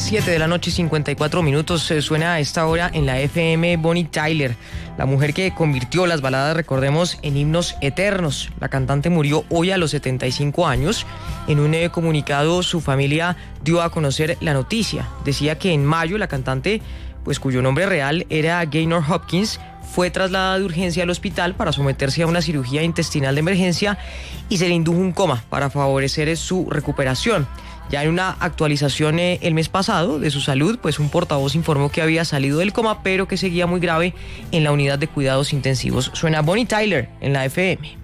7 de la noche, 54 minutos. Suena a esta hora en la FM Bonnie Tyler, la mujer que convirtió las baladas, recordemos, en himnos eternos. La cantante murió hoy a los 75 años. En un comunicado, su familia dio a conocer la noticia. Decía que en mayo la cantante, pues cuyo nombre real era Gaynor Hopkins, fue trasladada de urgencia al hospital para someterse a una cirugía intestinal de emergencia y se le indujo un coma para favorecer su recuperación. Ya en una actualización el mes pasado de su salud, pues un portavoz informó que había salido del coma, pero que seguía muy grave en la unidad de cuidados intensivos. Suena Bonnie Tyler en la FM.